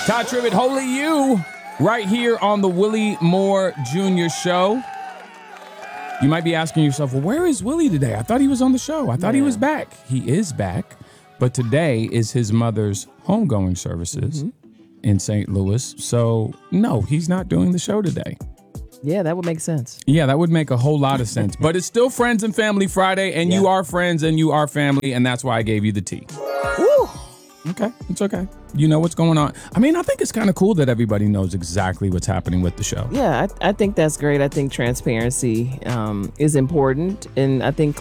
Todd Tribbett, Holy You, right here on the Willie Moore Jr. Show. You might be asking yourself, well, where is Willie today? I thought he was on the show. I thought he was back. He is back, but today is his mother's homegoing services in St. Louis. So, no, he's not doing the show today. Yeah, that would make sense. Yeah, that would make a whole lot of sense. But it's still Friends and Family Friday, and you are friends and you are family, and that's why I gave you the tea. Woo! Okay, it's okay. You know what's going on. I mean, I think it's kind of cool that everybody knows exactly what's happening with the show. Yeah, I think that's great. I think transparency is important, and I think